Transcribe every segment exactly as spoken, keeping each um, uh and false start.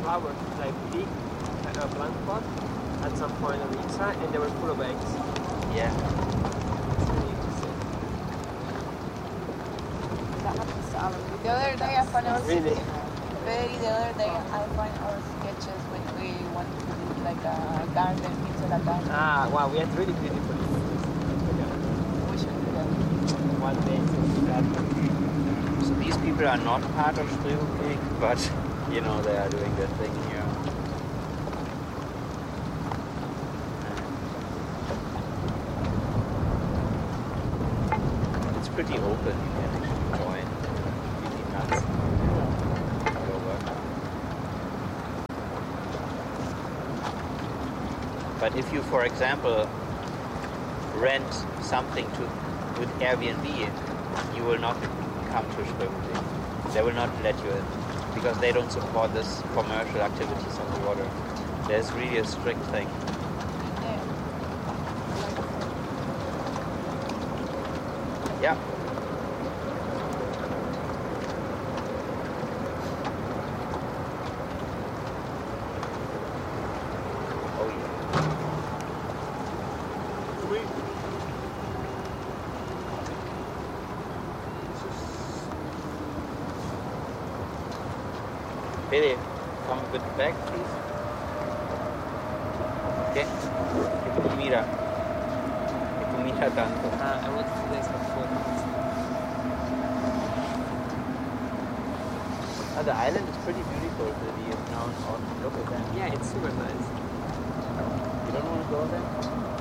flowers, like big uh, plant pot at some point on each side, and they were full of eggs. Yeah. It's really interesting. That happens to Alan. The other day I found our Really? Very the other day I find our sketches when we want to do like a garden into the garden. Ah, wow, we had really beautiful images. We should do that. One day to do that. So these people are not part of Streberg, but you know they are doing their thing here. It's pretty open. You can actually join. Really nuts. Go work. But if you, for example, rent something to with Airbnb, you will not come to Streberg. They will not let you in because they don't support this commercial activities on the water. There's really a strict thing. Yeah. Oh yeah. Billy, come a bit back, please. Okay. Che tu mira. Che tu mira tanto. Ah, I want to do this before. Oh, the island is pretty beautiful. Billy is now in autumn. Look at that. Yeah, it's super nice. You don't want to go there?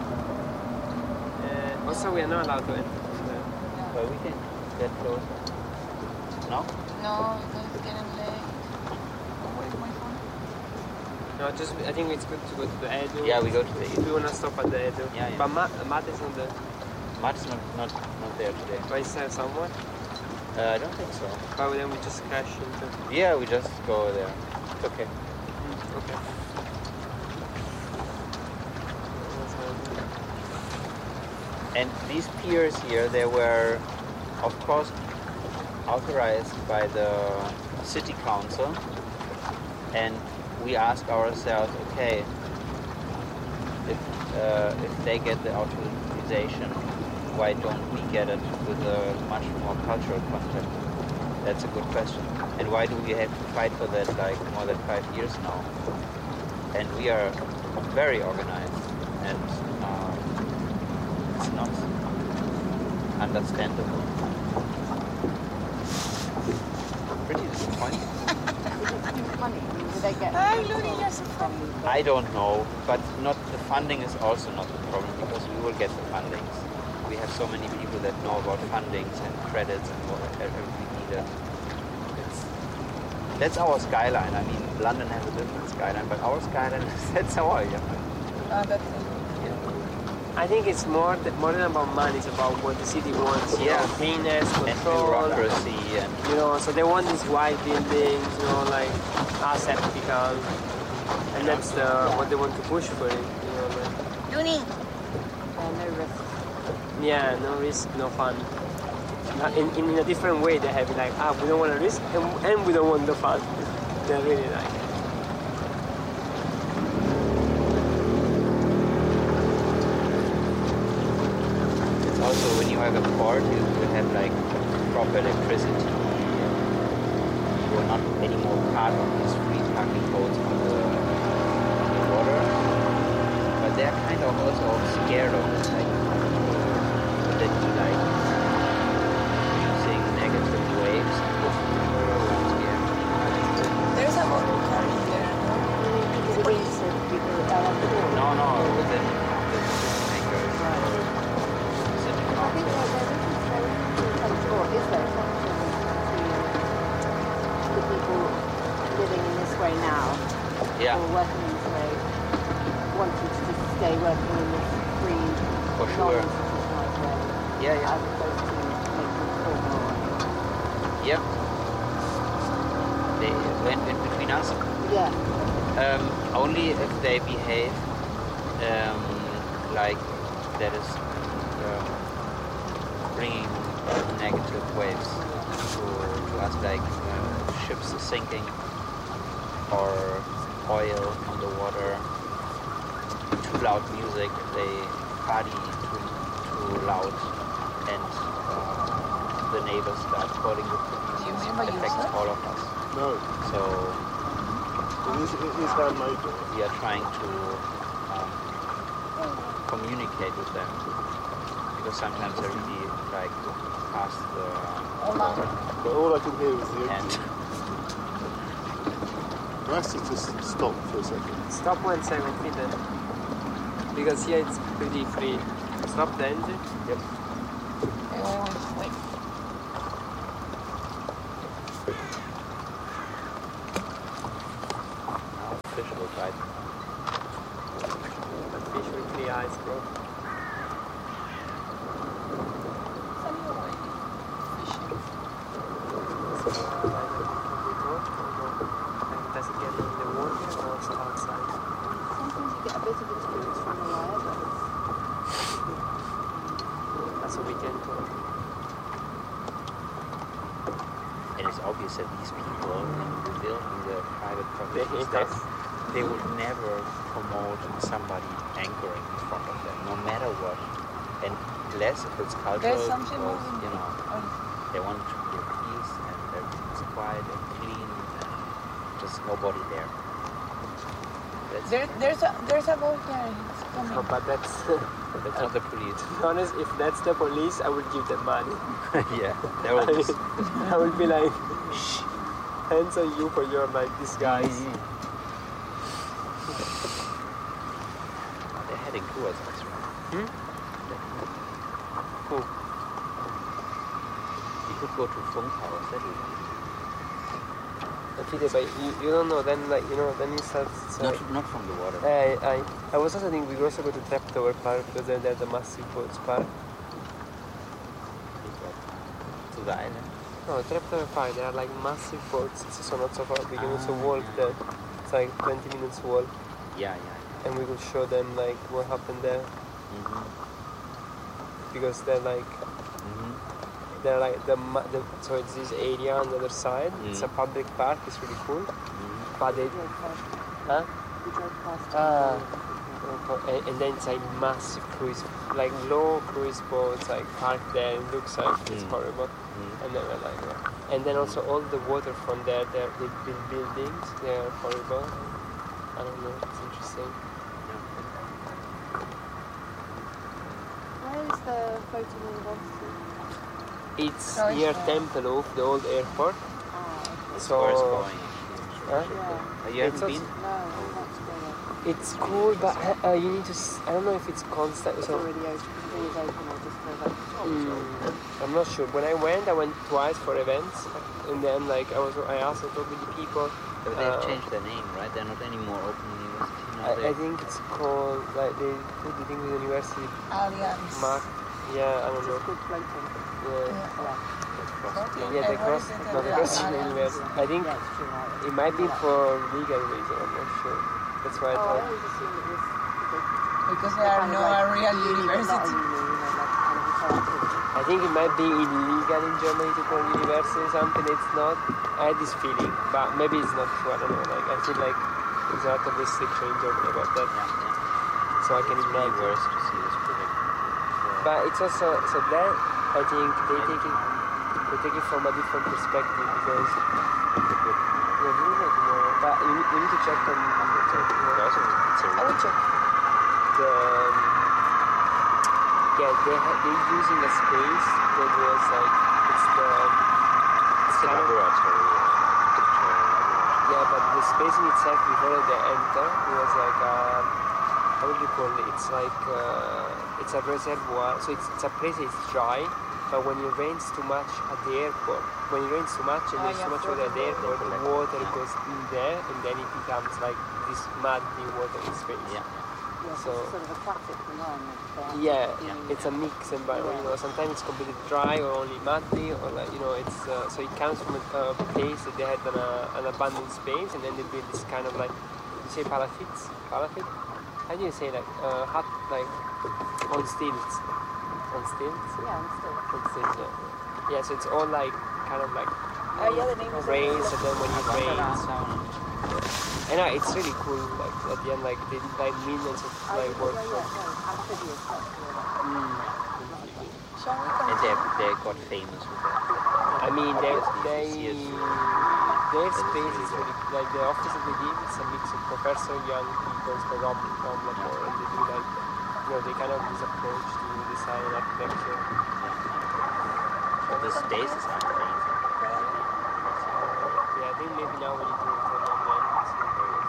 Uh, also, we are not allowed to enter from there. But we can get closer. No? No, because it's getting late. Where's my phone? No, just I think it's good to go to the Edu. Yeah, we go to the If we wanna stop at the Edu. Yeah, yeah. But Matt, Matt is not there. Matt's not, not, not there today. But is there someone? Uh, I don't think so. But then we just crash into. Yeah, we just go there. It's okay. Mm, okay. And these piers here, they were, of course, authorized by the city council. And we ask ourselves, okay, if uh, if they get the authorization, why don't we get it with a much more cultural content? That's a good question. And why do we have to fight for that like more than five years now? And we are very organized, and uh, it's not understandable. Pretty disappointing. Money? Do they get? Hi, Looney, you're so funny. I don't know, but not the funding is also not the problem because we will get the fundings. We have so many people that know about fundings and credits and whatever we need. It's, that's our skyline. I mean, London has a different skyline, but our skyline that's our yeah. Uh, that's it. I think it's more th- more than about money. It's about what the city wants. You Yeah. know, cleanness, And control. bureaucracy and You know, so they want these white buildings. You know, like aseptical, and that's the what they want to push for it. You know, like, Looney. Uh, no risk. yeah, no risk, no fun. Uh, In, in in a different way, they have it like, ah, we don't want to risk, and, and we don't want the fun. They're really like. it's also when you have a port, you will have like proper electricity. You will not anymore part of these free parking boats on the, on the water. But they're kind of also scared of it, like that you like using negative waves and yeah. There's a boat coming there. No, no, within the makers. City I think council. there there isn't there isn't transport, is there? To the people living in this way now, Yeah, or working in this way, wanting to just stay working in this free, for sure. non-institutionalised way, Yeah, yeah. as opposed to making formal. Yep. They went in between us. Yeah. Um, only if they behave um, like that is um, bringing negative waves to, to us, like uh, ships sinking. or oil on the water, too loud music, they party too, too loud, and uh, the neighbors start calling the police. Do you It remember affects yourself? all of us. No, So it is, it is handmade. we are trying to um, communicate with them, because sometimes they really like pass the Hola. But all I can hear is the and engine. You have to just stop for a second. Stop one second, Peter. Because here it's pretty free. Stop the engine. Yep. Wait, wait, wait, wait. now fish will bite. A fish with three eyes, bro. Send me away. Fishing. Does it get in the water or also outside? Sometimes you get a bit of experience from the wire, but That's a weekend tour. And it's obvious that these people building the private They properties, hate that us. they would never promote somebody anchoring in front of them, no matter what. And less if it's cultural, There's something because, moving. you know, Oh, they want to be at peace and everything's quiet and clean and just nobody there. That's, there, there's a there's a boat there. It's coming. No, but that's, that's not the police. to be honest, if that's the police, I would give them money. Yeah, they will just... I would be like, shh, hands on you for your like disguise. They're heading towards us, right? Hmm? Cool. You could go to Funkhaus, that would be... Peter, but you, you don't know, then like, you know, then you start... Not, not from the water. I, I, I was also thinking we could also go to Traptower Park because then there's a massive boats park. To the island. No, Traptower Park, there are like massive boats. It's also not so far. We can also Ah, walk yeah. there. It's like twenty minutes walk. Yeah, yeah. And we could show them like what happened there. Mm-hmm. Because they're like, Mm-hmm. they're like, the, ma- the so it's this area on the other side. It's a Mm. public park, it's really cool. Mm-hmm. But they, we drove past, huh? we drove past Ah. it. And, and then it's like massive cruise, like low cruise boats, like parked there. It looks like it's Mm. horrible. Mm-hmm. And then we're like, yeah. And then also all the water from there, they're, they build buildings. They're horrible. I don't know. It's interesting. Where is the photo university? It's No, it's near not. Tempelhof, the old airport. Ah, okay. So Where it's going. Huh? Yeah. You haven't It's been? No, I want to go there. it's cool, but uh, you need to. S- I don't know if it's constant. It's So already open. Everything is open or just closed up. mm, I'm not sure. When I went, I went twice for events, and then like I was, I asked to talk with the people. But they've Uh, changed their name, right? They're not anymore Open University now. I, they I think it's called like they put the thing with the university Alliance. mark. Yeah, I don't It's know. called floating. Yeah, Yeah. Yeah. Floating, yeah, the and what cross, is it? no, the The cross Alliance. university. I think Yeah, it's true. Right. it might be for legal reason. I'm not sure. That's why I Oh, I thought. always assumed it was because Because there are no a real uni, but not a university. uni, you know, like kind of a park. I think it might be illegal in Germany to call university or something. It's not. I had this feeling, but maybe it's not true. I don't know. Like I feel like there's a lot of restriction in Germany about that, Yeah, yeah. so I can It's really imagine. worse to see this project. But it's also so that I think they take it they take it from a different perspective because yeah, we will know tomorrow. But you need, you need to check on on the check tomorrow. Also, it's a I will check. The, um, yeah, they ha- they're using a space that was like it's the it's it's a kind of, laboratory. uh, picture laboratory. yeah, but the space in itself before they enter it was like um, how would you call it? It's like uh, it's a reservoir, so it's, it's a place that's dry. But when it rains too much at the airport, when it rains too much and Oh, there's yeah, too much water at the airport, the collect- water yeah. goes in there and then it becomes like this muddy water space. Yeah. Yeah, So- it's sort of a classic environment. for- Yeah, Yeah. it's a mix environment. You know, sometimes it's completely dry or only muddy, or like you know, it's uh, so it comes from a uh, place that they had an, uh, an abandoned space, and then they build this kind of like you say palafits, palafit. How do you say like uh, hut like on stilts, on stilts, Yeah, I'm still. on stilts. Yeah, yeah. So it's all like kind of like Ah, yeah, the name is rains, and then when it Around rains, town. And uh, it's really cool. Like at the end, like they did like millions of like workshops. Mm. And they they got famous with that. I mean, they Obviously, they you see it. their space is really like the office of the dean is a mix of professor, young people, so Rob Rob Lamore, and they do like you know they kind of this approach to design and architecture. But the space is amazing. Yeah, I think maybe now we need to turn on the entrance in areas.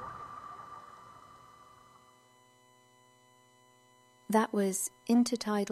That was Intertidal